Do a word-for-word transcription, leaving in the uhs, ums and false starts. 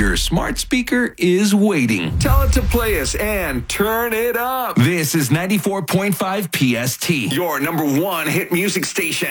Your smart speaker is waiting. Tell it to play us and turn it up. This is ninety-four point five P S T. Your number one hit music station.